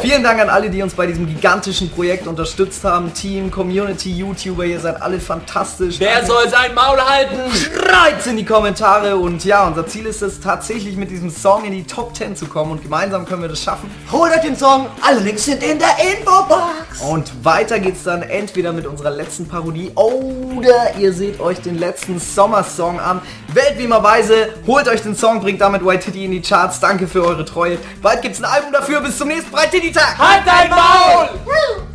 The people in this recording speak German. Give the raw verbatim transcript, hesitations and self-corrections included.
Vielen Dank an alle, die uns bei diesem gigantischen Projekt unterstützt haben. Team, Community, YouTuber, ihr seid alle fantastisch. Wer Danke. soll sein Maul halten? Schreit's in die Kommentare. Und ja, unser Ziel ist es tatsächlich mit diesem Song in die Top zehn zu kommen. Und gemeinsam können wir das schaffen. Holt euch den Song, alle Links sind in der Infobox. Und weiter geht's dann entweder mit unserer letzten Parodie oder ihr seht euch den letzten Sommersong an. Wählt wie immer weise, holt euch den Song, bringt damit White Titty in die Charts. Danke für eure Treue. Bald gibt's ein Album dafür. Bis zum nächsten Breite Titty Tag. Halt dein Maul!